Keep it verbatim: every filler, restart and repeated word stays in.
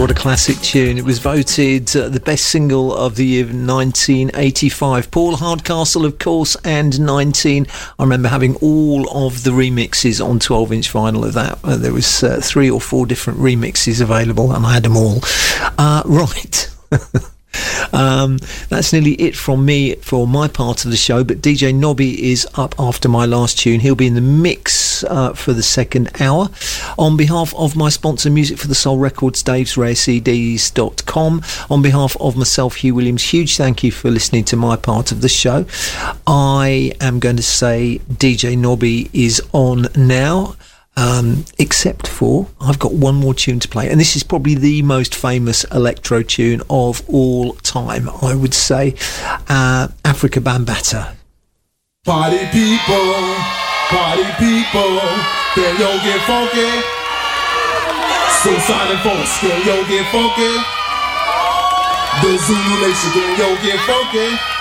What a classic tune. It was voted uh, the best single of the year nineteen eighty-five. Paul Hardcastle, of course, and nineteen. I remember having all of the remixes on twelve inch vinyl of that. Uh, there was uh, three or four different remixes available, and I had them all. Uh, right. Um, that's nearly it from me for my part of the show, but D J Nobby is up after my last tune. He'll be in the mix uh, for the second hour. On behalf of my sponsor, Music for the Soul Records, Dave's Rare C Ds dot com, on behalf of myself, Hugh Williams, huge thank you for listening to my part of the show. I am going to say D J Nobby is on now. Um, except for I've got one more tune to play, and this is probably the most famous electro tune of all time, I would say. uh, Africa Bambaataa. Party people, party people, can yo get funky? Suicide and folks, can yo get funky? The Zulu Nation, can yo get funky?